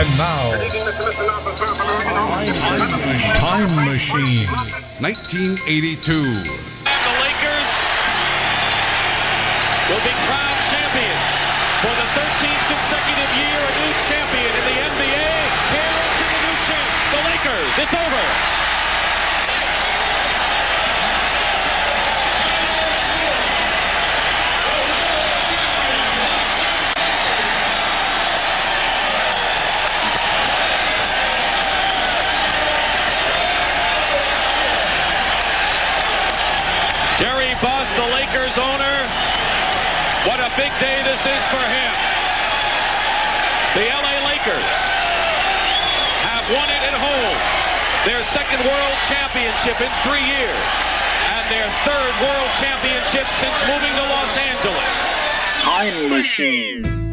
And now, Time Machine. 1982. The Lakers will be crowned champions for the 13th consecutive year. A new champion in the NBA. Here to the new champs, the Lakers. It's over. Jerry Buss, the Lakers owner, what a big day this is for him. The LA Lakers have won it at home, their second world championship in 3 years, and their third world championship since moving to Los Angeles. Time Machine.